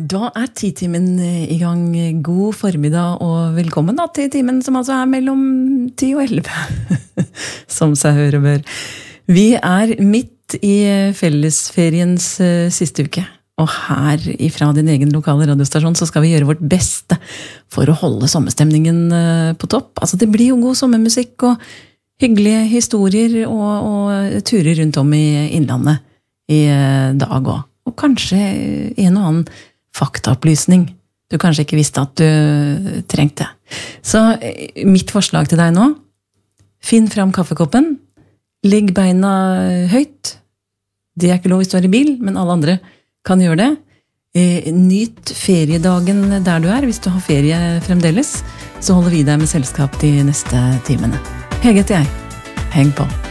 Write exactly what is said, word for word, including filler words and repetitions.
Da er Ti-timen i gang. God formiddag og velkommen da til timen som altså er mellom ti og elleve, som seg høre bør. Vi er midt i fellesferiens siste uke, og her ifra din egen lokale radiostasjon så skal vi gjøre vårt beste for å holde sommerstemningen på topp. Altså det blir jo god sommermusikk og hyggelige historier og, og turer rundt om i innlandet i dag også. Og kanskje en og annen faktaopplysning du kanskje ikke visste at du trengte. Så mitt forslag til deg nå, finn fram kaffekoppen, legg beina høyt. Det er ikke lov hvis du er i bil, men alle andre kan gjøre det. Nyt feriedagen der du er. Hvis du har ferie fremdeles, så holder vi deg med selskap de neste timene. Hege heter jeg. Heng på.